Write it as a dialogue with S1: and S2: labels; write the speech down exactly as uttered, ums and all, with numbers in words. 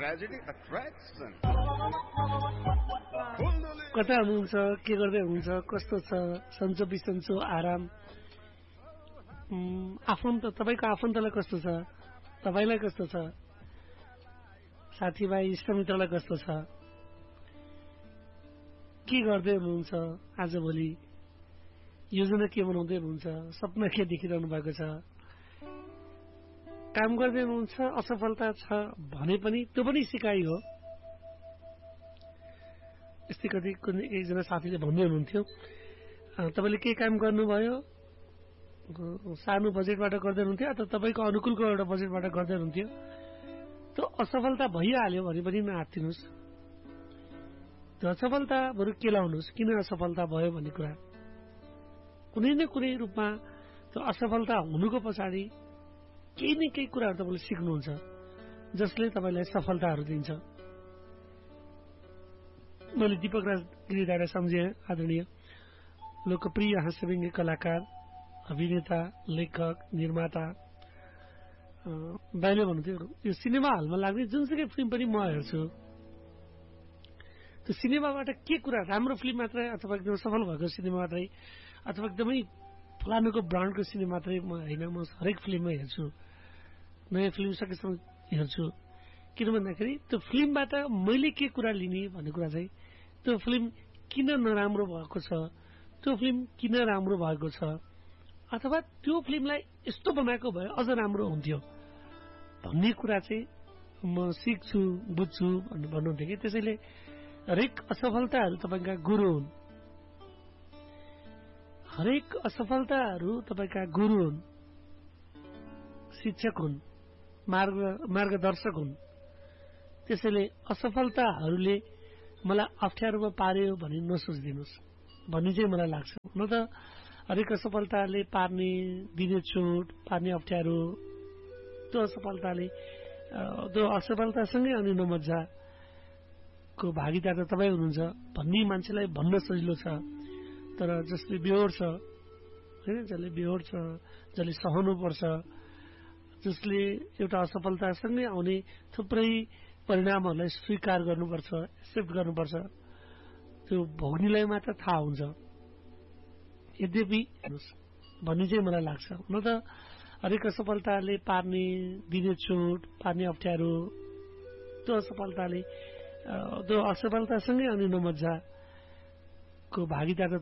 S1: tragedy attracts them.
S2: कता हुनुहुन्छ, के गर्दै हुनुहुन्छ, कस्तो छ, सन्चो बिसन्चो आराम, आफन्त तपाईँको आफन्तलाई कस्तो छ, तपाईँलाई कस्तो छ, साथीभाइ इष्टमित्रलाई कस्तो छ, के गर्दै हुनुहुन्छ, आजभोलि योजना के बनाउँदै हुनुहुन्छ, सपना के देखिरहनु भएको छ, काम गर्दै हुनुहुन्छ, असफलता छ भने पनि त्यो पनि सिकाइ हो। यस्तै कति कुनै एकजना साथीले भन्दै हुनुहुन्थ्यो, तपाईँले के काम गर्नुभयो, सानो बजेटबाट गर्दै हुनुहुन्थ्यो अथवा तपाईँको अनुकूलको एउटा बजेटबाट गर्दै हुनुहुन्थ्यो, त्यो असफलता भइहाल्यो भने पनि नआत्तिनुहोस्, त्यो असफलता बरु केलाउनुहोस्, किन असफलता भयो भन्ने कुरा कुनै न कुनै रूपमा त्यो असफलता हुनुको पछाडि केही न केही कुराहरू तपाईँले सिक्नुहुन्छ जसले तपाईँलाई सफलताहरू दिन्छ। मैले दीपक राज गिरिधालाई सम्झेँ, आदरणीय लोकप्रिय हास्यव्यङ्ग्य कलाकार, अभिनेता, लेखक, निर्माता। दाइले भन्नुहुन्थ्यो यो सिनेमा हलमा लाग्ने जुनसुकै फिल्म पनि म हेर्छु, त्यो सिनेमाबाट के कुरा, राम्रो फिल्म मात्रै अथवा एकदम सफल भएको सिनेमा मात्रै अथवा एकदमै फलानुको ब्रान्डको सिनेमा मात्रै म होइन, म हरेक फिल्ममै हेर्छु, नयाँ फिल्म सकेसम्म हेर्छु। किन भन्दाखेरि त्यो फिल्मबाट मैले के कुरा लिने भन्ने कुरा चाहिँ त्यो फिल्म किन नराम्रो भएको छ, त्यो फिल्म किन राम्रो भएको छ, अथवा त्यो फिल्मलाई यस्तो बनाएको भए अझ राम्रो हुन्थ्यो भन्ने कुरा चाहिँ म सिक्छु, बुझ्छु भन्नु भन्नुहुन्थ्यो कि। त्यसैले हरेक असफलताहरू तपाईँका गुरु हुन्, हरेक असफलताहरू तपाईँका गुरु हुन्, शिक्षक हुन्, मार्ग मार्गदर्शक हुन्। त्यसैले असफलताहरूले मलाई अप्ठ्यारोमा पार्यो भने नसोचिदिनुहोस् भन्ने चाहिँ मलाई लाग्छ। हुन त हरेक असफलताले पार्ने, दिने चोट, पार्ने अप्ठ्यारो, त्यो असफलताले त्यो असफलतासँगै आउने नमजाको भागीदार त तपाईँ हुनुहुन्छ भन्ने मान्छेलाई भन्न सजिलो छ, तर जसले बेहोर छ होइन, जसले बेहोर छ, जसले सहनुपर्छ, जसले एउटा असफलतासँगै आउने थुप्रै परिणामहरूलाई स्वीकार गर्नुपर्छ, एक्सेप्ट गर्नुपर्छ, त्यो भोग्नेलाई मात्र थाहा हुन्छ। यद्यपि भन्ने चाहिँ मलाई लाग्छ, हुन त हरेक असफलताले पार्ने, दिने चोट, पार्ने अप्ठ्यारो, त्यो असफलताले त्यो असफलतासँगै आउने नमजाको भागीदार